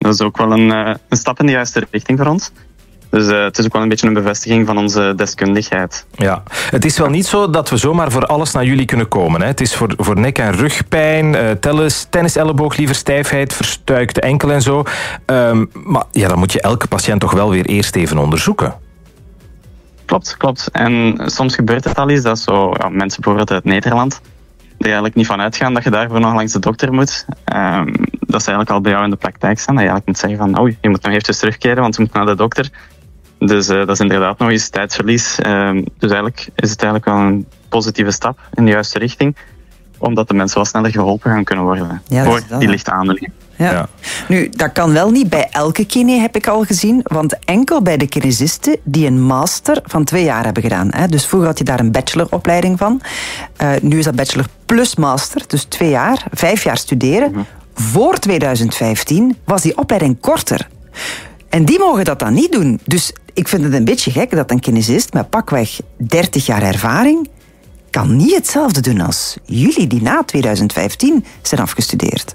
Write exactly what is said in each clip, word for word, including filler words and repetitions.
dat is ook wel een, uh, een stap in de juiste richting voor ons. Dus uh, het is ook wel een beetje een bevestiging van onze deskundigheid. Ja, het is wel niet zo dat we zomaar voor alles naar jullie kunnen komen. Hè? Het is voor, voor nek- en rugpijn, uh, tennis, tennis-elleboog-lieverstijfheid, verstuikte enkel en zo. Um, maar ja, dan moet je elke patiënt toch wel weer eerst even onderzoeken. Klopt, klopt. En soms gebeurt het al eens dat zo, ja, mensen bijvoorbeeld uit Nederland er eigenlijk niet van uitgaan dat je daarvoor nog langs de dokter moet. Um, dat ze eigenlijk al bij jou in de praktijk staan. Dat je eigenlijk moet zeggen van, oh, je moet nog eventjes terugkeren, want je moet naar de dokter. Dus uh, dat is inderdaad nog eens tijdsverlies. Um, dus eigenlijk is het eigenlijk wel een positieve stap in de juiste richting. Omdat de mensen wel sneller geholpen gaan kunnen worden. Ja, voor wel, die ja. lichte aandoeningen. Ja. Ja. Nu, dat kan wel niet bij elke kine, heb ik al gezien. Want enkel bij de kinesisten die een master van twee jaar hebben gedaan. Hè. Dus vroeger had je daar een bacheloropleiding van. Uh, nu is dat bachelor plus master, dus twee jaar, vijf jaar studeren. Mm-hmm. Voor tweeduizend vijftien was die opleiding korter. En die mogen dat dan niet doen. Dus ik vind het een beetje gek dat een kinesist met pakweg dertig jaar ervaring kan niet hetzelfde doen als jullie die na tweeduizend vijftien zijn afgestudeerd.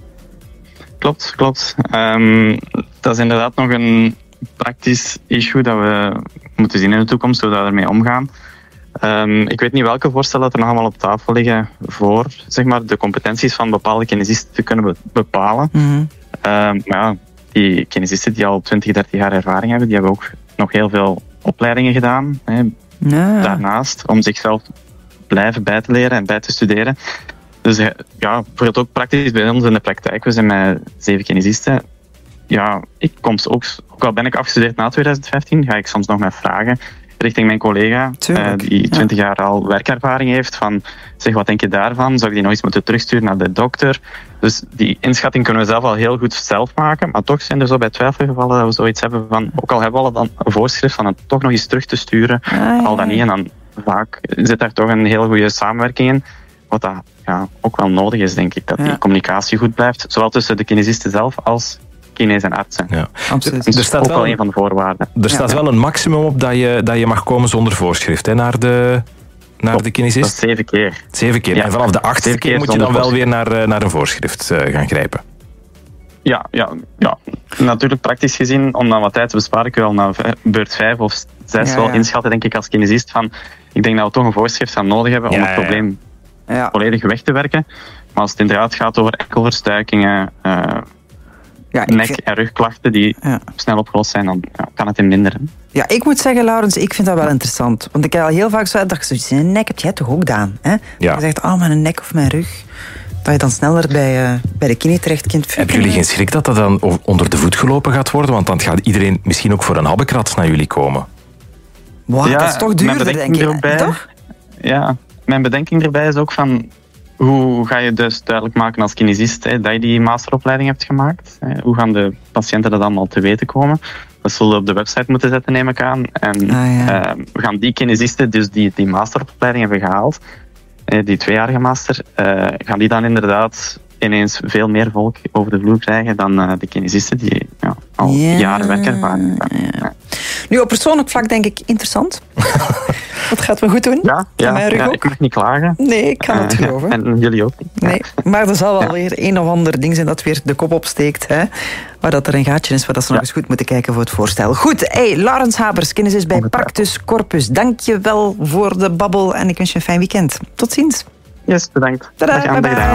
Klopt, klopt. Um, dat is inderdaad nog een praktisch issue dat we moeten zien in de toekomst, hoe we ermee omgaan. Um, ik weet niet welke voorstellen er nog allemaal op tafel liggen voor zeg maar, de competenties van bepaalde kinesisten te kunnen be- bepalen. Mm-hmm. Um, maar ja, die kinesisten die al twintig, dertig jaar ervaring hebben, die hebben ook nog heel veel opleidingen gedaan. Hè, ja. Daarnaast, om zichzelf blijven bij te leren en bij te studeren. Dus ja, voor het ook praktisch bij ons in de praktijk, we zijn met zeven kinesisten. Ja, ik kom ook, ook al ben ik afgestudeerd na tweeduizend vijftien, ga ik soms nog met vragen richting mijn collega, uh, die twintig ja. jaar al werkervaring heeft, van zeg, wat denk je daarvan? Zou ik die nog eens moeten terugsturen naar de dokter? Dus die inschatting kunnen we zelf al heel goed zelf maken, maar toch zijn er zo bij twijfelgevallen dat we zoiets hebben van, ook al hebben we al dan een voorschrift van het toch nog eens terug te sturen, ah, ja. al dan niet, en dan vaak zit daar toch een heel goede samenwerking in. Wat dat ja, ook wel nodig is, denk ik. Dat ja. die communicatie goed blijft. Zowel tussen de kinesisten zelf als kines en artsen. Ja. Absoluut. Dat is er staat ook wel, wel een van de voorwaarden. Er staat ja. wel een maximum op dat je, dat je mag komen zonder voorschrift, hè, naar de, naar Top, de kinesist. Dat is zeven keer. Zeven keer. Ja. En vanaf de achtste keer moet je dan wel weer naar, naar een voorschrift uh, gaan grijpen. Ja, ja, ja, natuurlijk praktisch gezien, om dan wat tijd te besparen, kun je al na beurt vijf of zes ja, ja. wel inschatten, denk ik, als kinesist van, ik denk dat we toch een voorschrift gaan nodig hebben om ja, het probleem ja. Ja. volledig weg te werken. Maar als het inderdaad gaat over enkelverstuikingen, uh, ja, nek- vind... en rugklachten die ja. snel opgelost zijn, dan ja, kan het in minderen. Ja, ik moet zeggen, Laurens, ik vind dat wel interessant. Want ik heb al heel vaak zo dat je zoiets in een nek hebt jij toch ook gedaan. Hè? Ja. Je zegt, oh, mijn nek of mijn rug. Dat je dan sneller bij, uh, bij de kine terecht kunt. Hebben jullie geen schrik dat dat dan onder de voet gelopen gaat worden? Want dan gaat iedereen misschien ook voor een habbekrat naar jullie komen. Wow, ja, dat is toch duurder, denk ik. Erbij, toch? Ja, mijn bedenking erbij is ook van, hoe ga je dus duidelijk maken als kinesist hè, dat je die masteropleiding hebt gemaakt? Hè? Hoe gaan de patiënten dat allemaal te weten komen? Dat zullen we op de website moeten zetten, neem ik aan. En ah, ja. uh, we gaan die kinesisten, dus die die masteropleiding hebben gehaald, die tweejarige master, uh, gaan die dan inderdaad ineens veel meer volk over de vloer krijgen dan uh, de kinesisten die ja, al ja, jaren werkervaring hebben. Ja. Nu, op persoonlijk vlak denk ik interessant. Dat gaat me goed doen. Ja, ja, mijn rug ja ik mag niet klagen. Nee, ik kan het uh, geloven. Ja, en jullie ook. Nee, maar er zal wel ja. weer een of ander ding zijn dat weer de kop opsteekt. Hè? Waar dat er een gaatje is, waar dat ze ja. nog eens goed moeten kijken voor het voorstel. Goed, hey, Laurens Habers, kinesist bij Practus Corpus. Dank je wel voor de babbel en ik wens je een fijn weekend. Tot ziens. Yes, bedankt. Tada, bye bye.